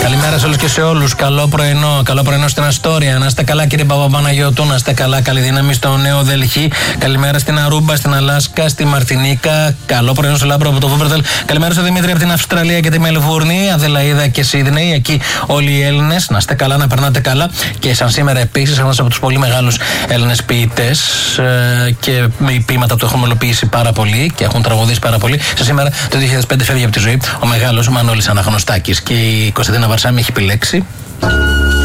Καλημέρα σε όλους και σε όλους. Καλό πρωινό. Καλό πρωινό στην Αστόρια. Να είστε καλά, κύριε Παπαπαναγιώτου. Να είστε καλά. Καλή δύναμη στο Νέο Δελχή. Καλημέρα στην Αρούμπα, στην Αλάσκα, στη Μαρτινίκα. Καλό πρωινό στο Λάμπρο από το Βούπερταλ. Καλημέρα στο Δημήτρη από την Αυστραλία και τη Μελβούρνη, Αδελαίδα και Σίδνεϊ. Εκεί όλοι οι Έλληνες. Να είστε καλά, να περνάτε καλά. Και σαν σήμερα επίσης, ένας από τους πολύ μεγάλους Έλληνες ποιητές και οι ποίηματα του έχουν μελοποιήσει πάρα πολύ και έχουν τραγουδήσει πάρα πολύ. Σε σήμερα το 2005 φεύγει από τη ζωή ο μεγάλος Μανώλης Αναγνωστάκης. Και η Κωνσταντίνα Βαρσάμι έχει επιλέξει